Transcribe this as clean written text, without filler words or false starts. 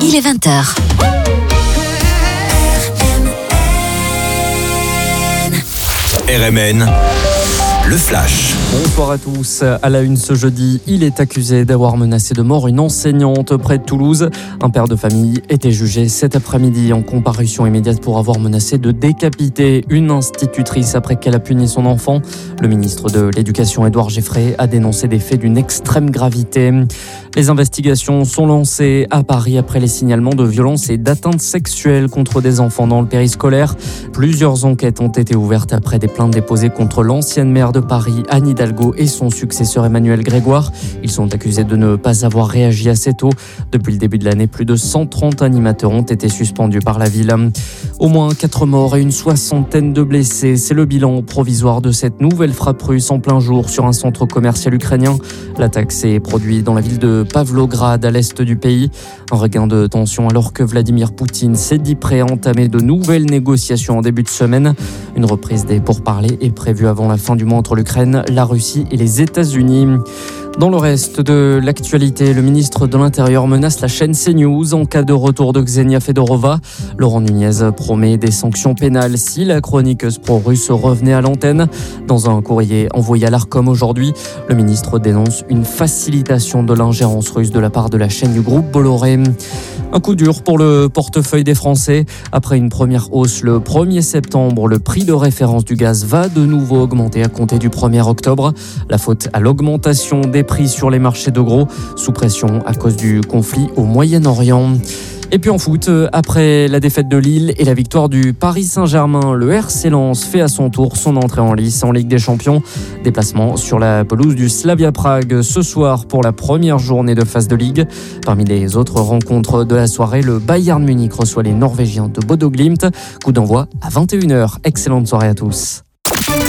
il est 20h. RMN, le flash. Bonsoir à tous. À la une ce jeudi, il est accusé d'avoir menacé de mort une enseignante près de Toulouse. Un père de famille était jugé cet après-midi en comparution immédiate pour avoir menacé de décapiter une institutrice après qu'elle a puni son enfant. Le ministre de l'Éducation, Édouard Geffray, a dénoncé des faits d'une extrême gravité. Les investigations sont lancées à Paris après les signalements de violences et d'atteintes sexuelles contre des enfants dans le périscolaire. Plusieurs enquêtes ont été ouvertes après des plaintes déposées contre l'ancienne maire de Paris, Anne Hidalgo, et son successeur Emmanuel Grégoire. Ils sont accusés de ne pas avoir réagi assez tôt. Depuis le début de l'année, plus de 130 animateurs ont été suspendus par la ville. Au moins 4 morts et une soixantaine de blessés. C'est le bilan provisoire de cette nouvelle frappe russe en plein jour sur un centre commercial ukrainien. L'attaque s'est produite dans la ville de Pavlograd, à l'est du pays. Un regain de tension alors que Vladimir Poutine s'est dit prêt à entamer de nouvelles négociations en début de semaine. Une reprise des pourparlers est prévue avant la fin du mois entre l'Ukraine, la Russie et les États-Unis. Dans le reste de l'actualité, le ministre de l'Intérieur menace la chaîne CNews en cas de retour de Ksenia Fedorova. Laurent Nunez promet des sanctions pénales si la chroniqueuse pro-russe revenait à l'antenne. Dans un courrier envoyé à l'Arcom aujourd'hui, le ministre dénonce une facilitation de l'ingérence russe de la part de la chaîne du groupe Bolloré. Un coup dur pour le portefeuille des Français. Après une première hausse le 1er septembre, le prix de référence du gaz va de nouveau augmenter à compter du 1er octobre. La faute à l'augmentation des prix sur les marchés de gros, sous pression à cause du conflit au Moyen-Orient. Et puis en foot, après la défaite de Lille et la victoire du Paris Saint-Germain, le RC Lens fait à son tour son entrée en lice en Ligue des Champions. Déplacement sur la pelouse du Slavia Prague ce soir pour la première journée de phase de Ligue. Parmi les autres rencontres de la soirée, le Bayern Munich reçoit les Norvégiens de Bodo Glimt. Coup d'envoi à 21h. Excellente soirée à tous.